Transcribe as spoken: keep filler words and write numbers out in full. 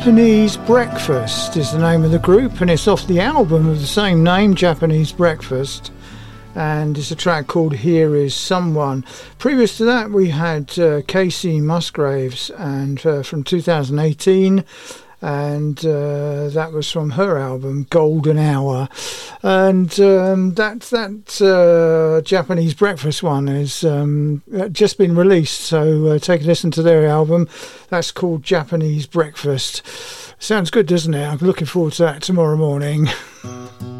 Japanese Breakfast is the name of the group, and it's off the album of the same name, Japanese Breakfast, and it's a track called Here Is Someone. Previous to that we had uh, Casey Musgraves, and uh, from two thousand eighteen, and uh, that was from her album Golden Hour. And um, that that uh, Japanese Breakfast one has um, just been released, so uh, take a listen to their album. That's called Japanese Breakfast. Sounds good, doesn't it? I'm looking forward to that tomorrow morning.